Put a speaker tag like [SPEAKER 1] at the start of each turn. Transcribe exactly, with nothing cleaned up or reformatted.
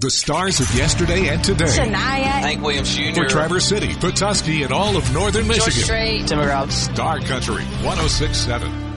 [SPEAKER 1] The stars of yesterday and today.
[SPEAKER 2] Shania.
[SPEAKER 3] Hank Williams Junior
[SPEAKER 1] For Traverse City, Petoskey, and all of northern Michigan.
[SPEAKER 2] George Strait.
[SPEAKER 3] Tim McGraw.
[SPEAKER 1] Star Country one oh six point seven.